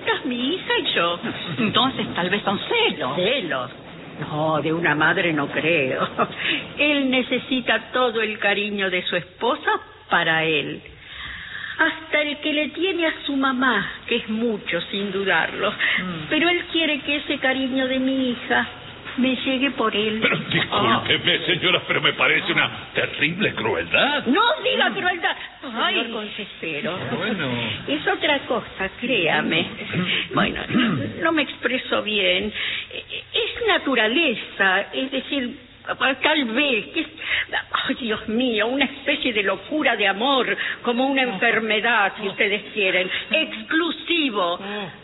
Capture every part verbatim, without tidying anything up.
juntas, mi hija y yo. Entonces tal vez son celos. ¿Celos? No, de una madre no creo. Él necesita todo el cariño de su esposa para él. Hasta el que le tiene a su mamá, que es mucho, sin dudarlo. Mm. Pero él quiere que ese cariño de mi hija me llegue por él. Pero discúlpeme, oh. señora, pero me parece una terrible crueldad. No diga crueldad. Ay, señor consejero. Bueno. Es otra cosa, créame. Bueno, no, no me expreso bien. Es naturaleza, es decir, tal vez, que es, ay, Dios mío, una especie de locura de amor, como una enfermedad, si ustedes quieren, exclusivo.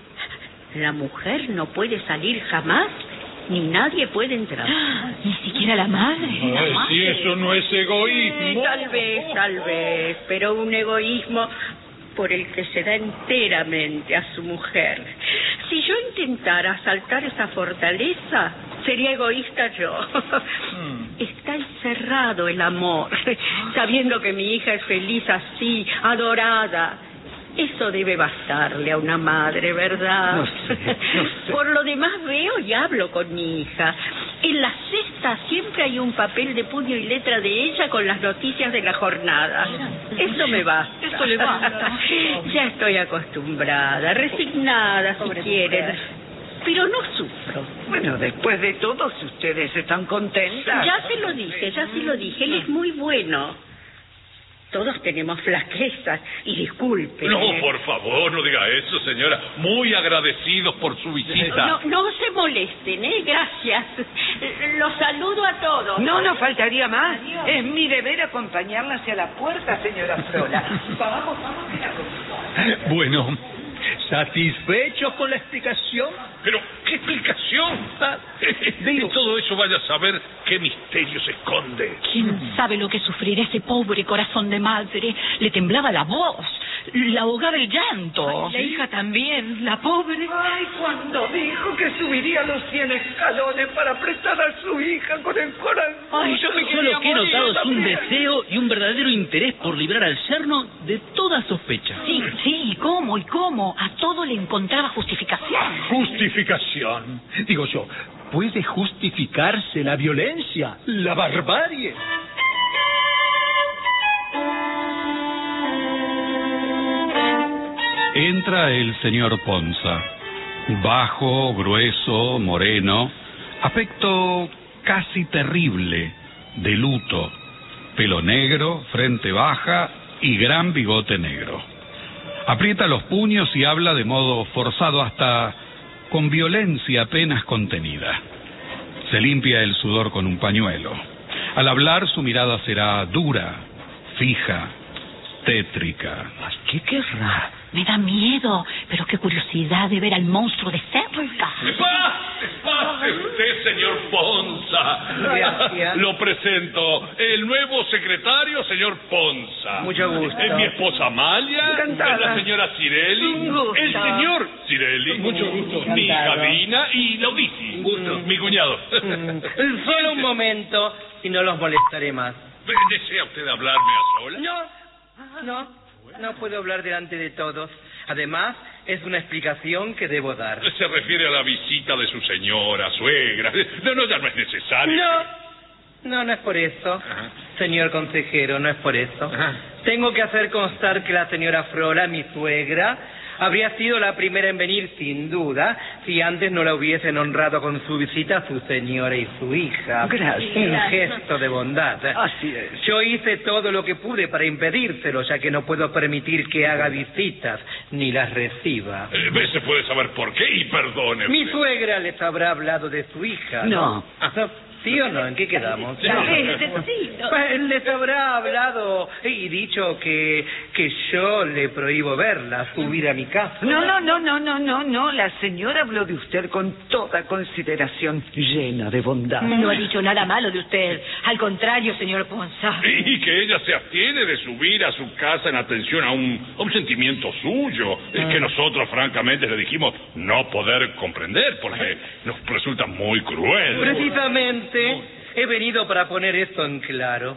La mujer no puede salir jamás, ni nadie puede entrar. Ni siquiera la madre. Ay, la madre. Si eso no es egoísmo. Eh, tal vez, tal vez, pero un egoísmo por el que se da enteramente a su mujer. Si yo intentara asaltar esa fortaleza, sería egoísta yo. Mm. Está encerrado el amor, sabiendo que mi hija es feliz así, adorada. Eso debe bastarle a una madre, ¿verdad? No sé, no sé. Por lo demás veo y hablo con mi hija. En la cesta siempre hay un papel de puño y letra de ella con las noticias de la jornada. Eso me basta. Eso le basta. Ya estoy acostumbrada, resignada, si quieren. Pero no sufro. Bueno, después de todo, si ustedes están contentas... Ya se lo dije, ya se lo dije. Él es muy bueno. Todos tenemos flaquezas, y disculpe. No, por favor, no diga eso, señora. Muy agradecidos por su visita. No, no se molesten, ¿eh? Gracias. Los saludo a todos. No nos faltaría más. Adiós. Es mi deber acompañarla hacia la puerta, señora Frola. Vamos, vamos, que la cosa. Bueno, ¿satisfechos con la explicación? Pero, ¿qué explicación? Ah, de todo eso vaya a saber qué misterio se esconde. ¿Quién sabe lo que sufrirá ese pobre corazón de madre? Le temblaba la voz, la ahogaba el llanto. Ay, la hija también, la pobre. Ay, cuando dijo que subiría los cien escalones para prestar a su hija con el corazón. Ay, yo me quería Solo que he notado es un deseo y un verdadero interés por librar al yerno de toda sospecha. Sí, sí, ¿cómo y cómo? A todo le encontraba justificación. Justificación. Digo yo, ¿puede justificarse la violencia, la barbarie? Entra el señor Ponza, bajo, grueso, moreno, aspecto casi terrible, de luto, pelo negro, frente baja y gran bigote negro. Aprieta los puños y habla de modo forzado, hasta con violencia apenas contenida. Se limpia el sudor con un pañuelo. Al hablar su mirada será dura, fija, tétrica. ¿Qué querrá? Me da miedo, pero qué curiosidad de ver al monstruo de cerca. ¡Pase, pase usted, señor Ponza! Gracias. Lo presento, el nuevo secretario, señor Ponza. Mucho gusto. Es mi esposa Amalia. Encantada. Es la señora Cirelli. Un gusto. El señor Cirelli. Mucho gusto. Mi hija Encantado. Dina y Laudisi. Un gusto. Mi cuñado. Solo un momento y no los molestaré más. ¿Desea usted hablarme a solas? No, no, no puedo hablar delante de todos. Además, es una explicación que debo dar. Se refiere a la visita de su señora, suegra. No, no, ya no es necesario. No, no, no es por eso. Ajá. Señor consejero, no es por eso. Ajá. Tengo que hacer constar que la señora Frola, mi suegra, habría sido la primera en venir, sin duda, si antes no la hubiesen honrado con su visita su señora y su hija. Gracias. Un gesto de bondad. Así es. Yo hice todo lo que pude para impedírselo, ya que no puedo permitir que haga visitas ni las reciba. Eh, ¿Se puede saber por qué? Y perdone. Mi usted. suegra les habrá hablado de su hija, ¿no? No. ¿Sí o no? ¿En qué quedamos? No. Sí, no. Pues les habrá hablado y dicho que, que yo le prohíbo verla, subir a mi casa. No, no, no, no, no, no, no. La señora habló de usted con toda consideración, llena de bondad. No ha dicho nada malo de usted. Al contrario, señor Ponza. Y que ella se abstiene de subir a su casa en atención a un, a un sentimiento suyo, eh, que nosotros francamente le dijimos no poder comprender, porque nos resulta muy cruel. Precisamente he venido para poner esto en claro.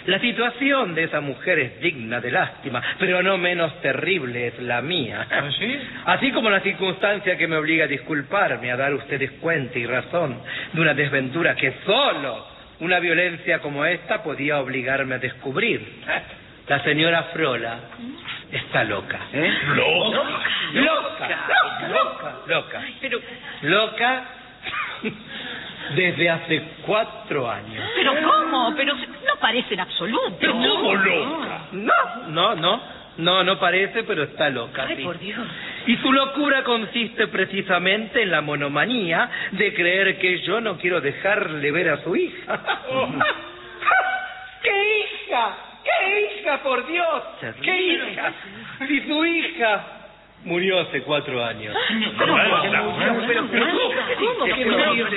La situación de esa mujer es digna de lástima, pero no menos terrible es la mía. ¿Ah, sí? Así como la circunstancia que me obliga a disculparme, a dar a ustedes cuenta y razón de una desventura que solo una violencia como esta podía obligarme a descubrir. La señora Frola está loca. ¿Eh? ¿Loca? Loca, loca, loca. Pero, Loca desde hace cuatro años. ¿Pero cómo? Pero no parece en absoluto. ¿Pero cómo loca? No, no, no, no, no parece, pero está loca. ay, Sí. por Dios. Y su locura consiste precisamente en la monomanía de creer que yo no quiero dejarle ver a su hija. ¡Qué hija! ¡Qué hija, por Dios! ¡Qué hija! Si su hija murió hace cuatro años. ¿Cómo que murió? Pero, pero, ¿cómo que murió?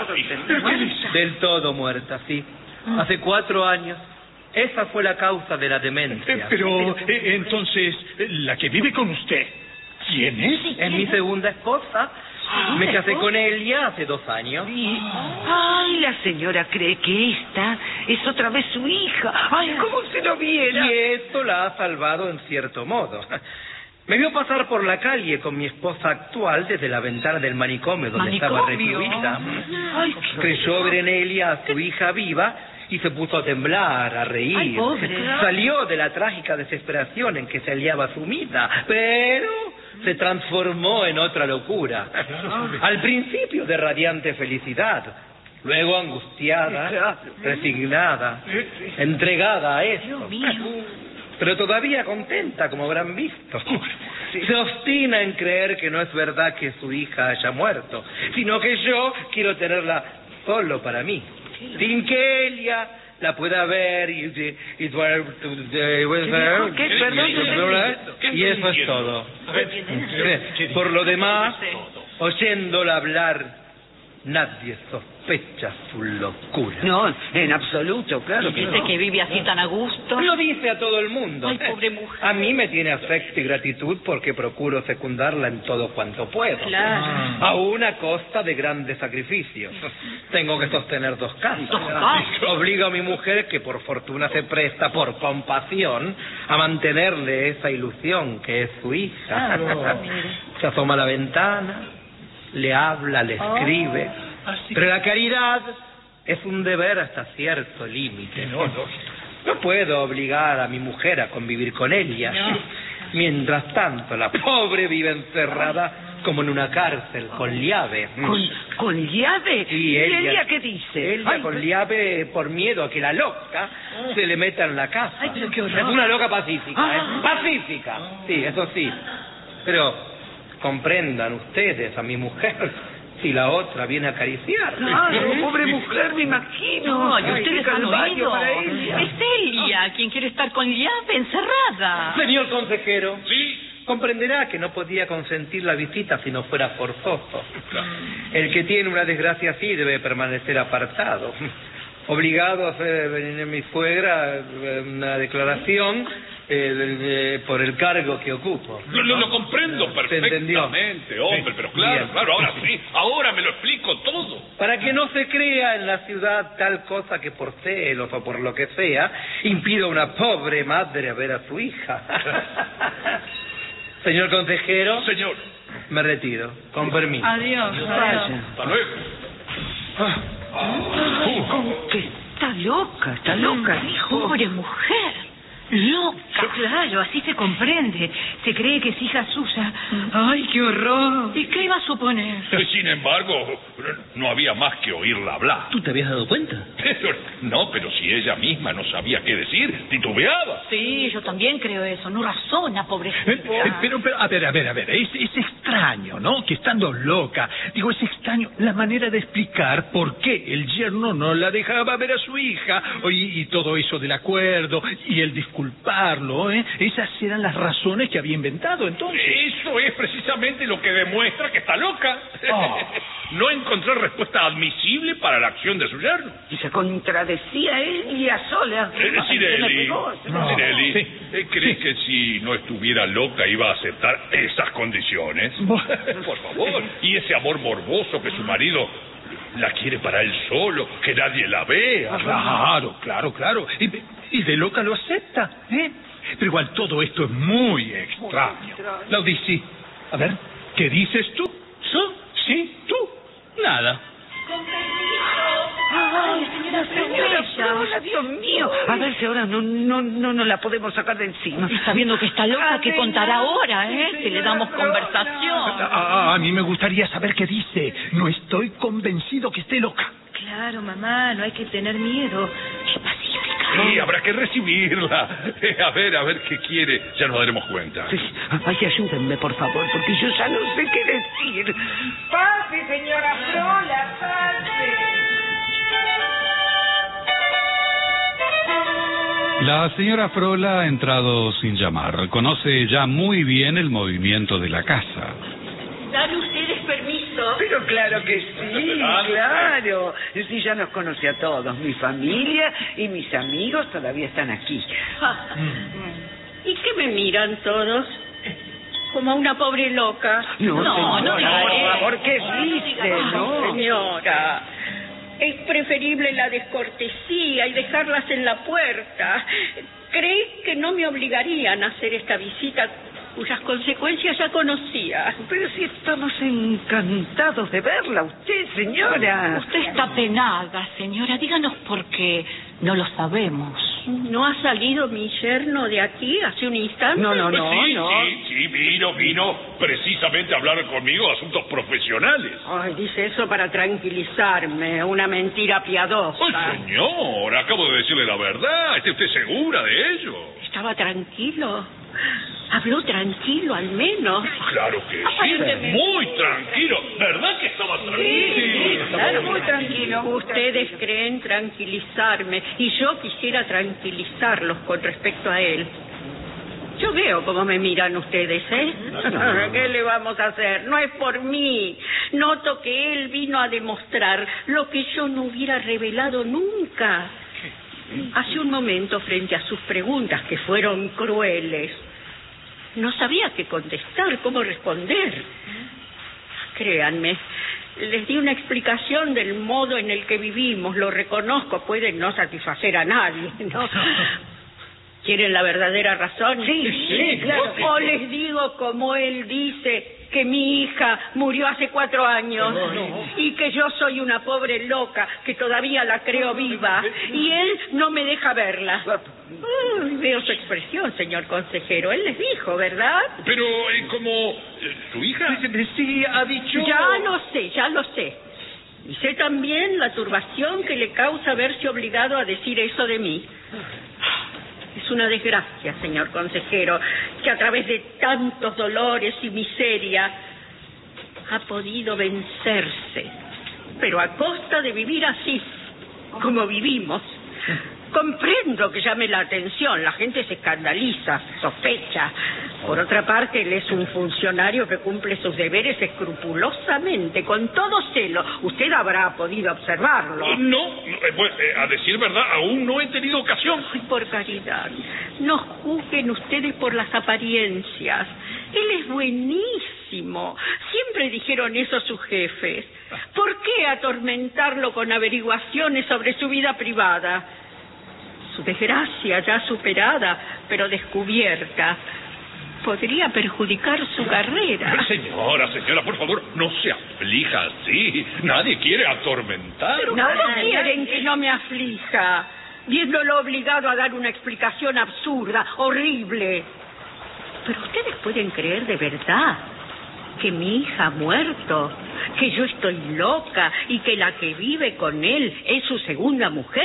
Del todo muerta, sí. Hace cuatro años. Esa fue la causa de la Eh, demencia. pero, eh, entonces, eh, la que vive con usted, ¿quién es? Es mi segunda esposa. Me casé con ella hace dos años. Ay, la señora cree que esta es otra vez su hija. Ay, ¿cómo se lo viera? Y esto la ha salvado en cierto modo. Me vio pasar por la calle con mi esposa actual desde la ventana del manicomio donde estaba ¿Manicomio? recluida. Ay, Creyó ver en ella a su hija viva y se puso a temblar, a reír. Ay, pobre. Salió de la trágica desesperación en que se hallaba sumida, pero se transformó en otra locura. Al principio de radiante felicidad, luego angustiada, resignada, entregada a eso. Pero todavía contenta, como habrán visto. Se obstina en creer que no es verdad que su hija haya muerto, sino que yo quiero tenerla solo para mí, sin que ella la pueda ver y, y, y, ¿Qué? Perdón, y eso es todo. Por lo demás, oyéndola hablar, nadie sospecha su locura. No, en absoluto, claro que Dice no. que vive así tan a gusto. Lo dice a todo el mundo. Ay, pobre mujer. A mí me tiene afecto y gratitud porque procuro secundarla en todo cuanto puedo. Claro. Aún a costa de grandes sacrificios. Tengo que sostener dos casas. Dos casas. Obligo a mi mujer, que por fortuna se presta por compasión, a mantenerle esa ilusión que es su hija. Se asoma a la ventana, le habla, le escribe. Pero la caridad es un deber hasta cierto límite. No, no. No puedo obligar a mi mujer a convivir con ella. Mientras tanto, la pobre vive encerrada como en una cárcel, con llave. ¿Con, con llave? Sí, ¿Y ella- ella qué dice? Ella Ay, con llave por miedo a que la loca se le meta en la casa. Ay, pero qué horror. Es una loca pacífica, Ah. ¿eh? Pacífica. Sí, eso sí. Pero comprendan ustedes a mi mujer si la otra viene a acariciar. Claro, pobre mujer, me imagino. No, y Ay, ustedes qué han calvario oído. para ella. Es ella quien quiere estar con llave encerrada. Señor consejero, Sí. comprenderá que no podía consentir la visita si no fuera forzoso. El que tiene una desgracia así debe permanecer apartado. Obligado a hacer venir mi suegra eh, una declaración eh, de- de- por el cargo que ocupo. Lo, lo- lo comprendo ¿Se entendió? perfectamente, hombre, Sí. pero claro, Bien. claro, ahora sí, ahora me lo explico todo. Para que no se crea en la ciudad tal cosa que por celos o por lo que sea, impida a una pobre madre a ver a su hija. Señor consejero, Señor, me retiro. Con permiso. Adiós. Vaya. hasta luego. ¿Cómo que está loca? Está loca, dijo. Pobre mujer. Loca. Claro, así se comprende. Se cree que es hija suya. ¡Ay, qué horror! ¿Y qué iba a suponer? Sin embargo, no había más que oírla hablar. ¿Tú te habías dado cuenta? Pero, no, pero si ella misma no sabía qué decir, titubeaba. Sí, yo también creo eso. No razona, Eh, pobrecita. eh, Pero, pero, a ver, a ver, a ver, es, es extraño, ¿no? Que estando loca, digo, es extraño la manera de explicar por qué el yerno no la dejaba ver a su hija, y, y todo eso del acuerdo, y el disculparlo, ¿eh? Esas eran las razones que había inventado, entonces. Eso es precisamente lo que demuestra que está loca. Oh. No encontró respuesta admisible para la acción de su yerno. Y se contradecía ella sola. Eh, Ay, se me Cirelli, pegó, se me No. pegó. Cirelli, Sí. eh, ¿crees que si no estuviera loca iba a aceptar esas condiciones? Por favor. Y ese amor morboso que su marido la quiere para él solo, que nadie la vea. Claro, claro, claro. Y, y de loca lo acepta, ¿eh? Pero igual todo esto es muy extraño. Laudici, a ver, ¿qué dices tú? ¿Yo? Sí, tú. Nada. Ay, señora Frola, Dios mío. A ver si ahora no, no, no, no la podemos sacar de encima. Está viendo que está loca, que contará ahora, ¿eh? Si le damos conversación. A, a mí me gustaría saber qué dice. No estoy convencido que esté loca. Claro, mamá, no hay que tener miedo. Es pacífica. Sí, habrá que recibirla. A ver, a ver qué quiere. Ya nos daremos cuenta. Sí. Ay, ayúdenme, por favor, porque yo ya no sé qué decir. Pase, señora Frola, pase. La señora Frola ha entrado sin llamar. Conoce ya muy bien el movimiento de la casa. ¿Dan ustedes permiso? Pero claro que sí, claro. Sí, ya nos conoce a todos. Mi familia y mis amigos todavía están aquí. Ah, ¿y qué me miran todos? Como a una pobre loca. No, No, no señora, diga por eso. favor, ¿qué dice? No, Señora, es preferible la descortesía y dejarlas en la puerta. ¿Cree que no me obligarían a hacer esta visita cuyas consecuencias ya conocía? Pero si estamos encantados de verla, usted, señora. Usted está penada, señora. Díganos por qué. No lo sabemos. ¿No ha salido mi yerno de aquí hace un instante? No, no, Pues no, sí, no. sí, sí, vino, vino precisamente a hablar conmigo de asuntos profesionales. Ay, dice eso para tranquilizarme. Una mentira piadosa. ¡Ay, señor! Acabo de decirle la verdad. ¿Está usted segura de ello? Estaba tranquilo. Habló tranquilo, al menos. Claro que sí. Aparentemente. Muy tranquilo. ¿Verdad que estaba tranquilo? Sí, claro, muy tranquilo. Ustedes creen tranquilizarme y yo quisiera tranquilizarlos con respecto a él. Yo veo cómo me miran ustedes, ¿eh? ¿Qué le vamos a hacer? No es por mí. Noto que él vino a demostrar lo que yo no hubiera revelado nunca. Hace un momento, frente a sus preguntas, que fueron crueles, no sabía qué contestar, cómo responder. Créanme, les di una explicación del modo en el que vivimos, lo reconozco, puede no satisfacer a nadie, ¿no? ¿Quieren la verdadera razón? Sí, sí, claro. O les digo, como él dice, que mi hija murió hace cuatro años y que yo soy una pobre loca que todavía la creo viva y él no me deja verla. Uy, veo su expresión, señor consejero. Él les dijo, ¿verdad? Pero, eh, como... eh, ¿su hija? Sí, ha dicho... Ya lo sé, ya lo sé. Y sé también la turbación que le causa verse obligado a decir eso de mí. Es una desgracia, señor consejero, que a través de tantos dolores y miseria ha podido vencerse, pero a costa de vivir así, como vivimos. Comprendo que llame la atención, la gente se escandaliza, sospecha. Por otra parte, él es un funcionario que cumple sus deberes escrupulosamente, con todo celo. Usted habrá podido observarlo. Eh, No, eh, pues, eh, a decir verdad, aún no he tenido ocasión. Ay, por caridad, no juzguen ustedes por las apariencias. Él es buenísimo. Siempre dijeron eso sus jefes. ¿Por qué atormentarlo con averiguaciones sobre su vida privada? Su desgracia ya superada, pero descubierta, podría perjudicar su carrera. Señora, señora, por favor, no se aflija así. Nadie quiere atormentar. Pero ¿cómo quieren que no me aflija? Viéndolo obligado a dar una explicación absurda, horrible. Pero ustedes pueden creer de verdad que mi hija ha muerto, que yo estoy loca y que la que vive con él es su segunda mujer.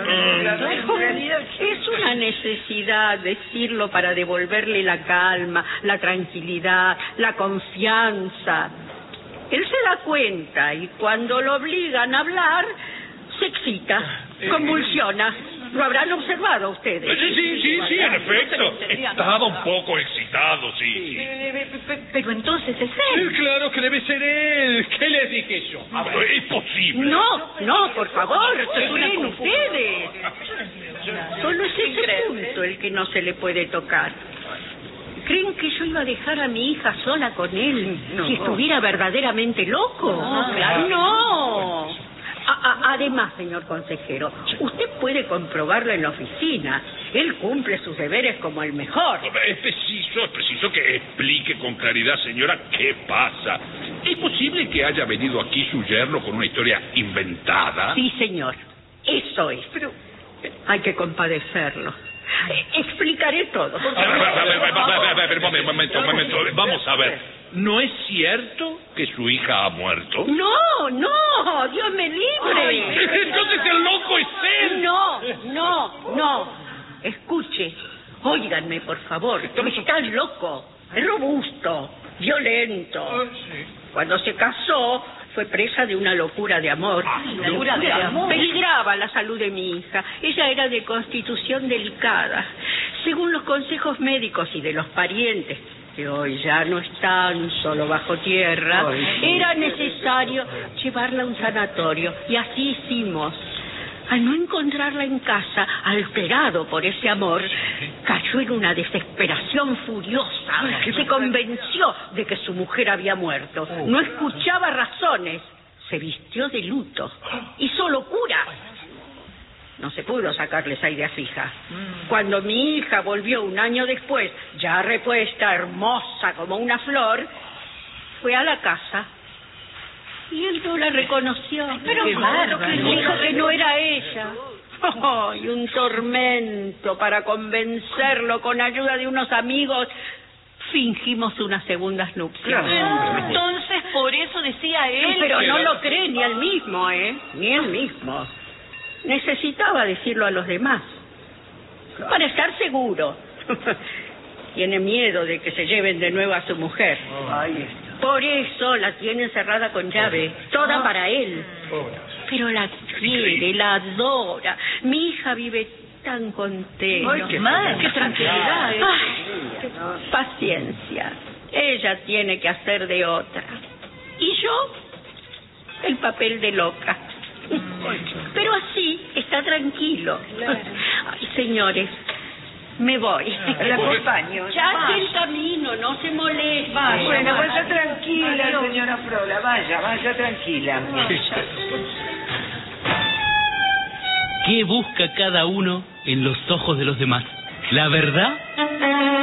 Es una necesidad decirlo para devolverle la calma, la tranquilidad, la confianza. Él se da cuenta y cuando lo obligan a hablar, se excita, convulsiona. ¿Lo habrán observado ustedes? Sí, sí, sí, sí, en efecto. Estaba un poco excitado, sí. sí. Pero entonces es Sí, él. claro que debe ser él. ¿Qué les dije yo? Ah, pero es posible. No, no, por favor, se creen ustedes. Solo es ese punto el que no se le puede tocar. ¿Creen que yo iba a dejar a mi hija sola con él No. si estuviera verdaderamente loco? No, claro. No. A- A- además, señor consejero, usted puede comprobarlo en la oficina. Él cumple sus deberes como el mejor. Es preciso, es preciso que explique con claridad, señora, qué pasa. ¿Es posible que haya venido aquí su yerno con una historia inventada? Sí, señor. Eso es. Pero hay que compadecerlo. Eh, Explicaré todo. A ver, a ver, a ver, a ver, a ver, momento, momento, momento. Vamos a ver. ¿No es cierto que su hija ha muerto? No, no, Dios me libre. Ay, entonces el loco es él. No, no, no. Escuche, óiganme, por favor. Está loco, es robusto, violento. Cuando se casó, fue presa de una locura de amor. ¿Locura de amor? Peligraba la salud de mi hija. Ella era de constitución delicada. Según los consejos médicos y de los parientes, que hoy ya no están, solo bajo tierra, era necesario llevarla a un sanatorio. Y así hicimos. Al no encontrarla en casa, alterado por ese amor, cayó en una desesperación furiosa. Se convenció de que su mujer había muerto. No escuchaba razones. Se vistió de luto. Hizo locura. No se pudo sacarle esa idea fija. Cuando mi hija volvió un año después, ya repuesta, hermosa como una flor, fue a la casa. Y él no la reconoció. Pero claro, dijo que no era ella. Oh, y un tormento para convencerlo con ayuda de unos amigos. Fingimos unas segundas nupcias. Entonces, por eso decía él... Pero no lo cree ni él mismo, ¿eh? Ni él mismo. Necesitaba decirlo a los demás. Para estar seguro. Tiene miedo de que se lleven de nuevo a su mujer. Por eso la tiene encerrada con llave, toda para él. Pero la quiere, la adora. Mi hija vive tan contenta. Ay, qué, madre, qué tranquilidad. ¿eh? Ay, paciencia. Ella tiene que hacer de otra. Y yo, el papel de loca. Pero así está tranquilo. Ay, señores, me voy. La acompaño. Ya está el camino, no se moleste. Vaya, bueno, vaya tranquila, señora Frola, vaya, vaya tranquila. ¿Qué busca cada uno en los ojos de los demás? ¿La verdad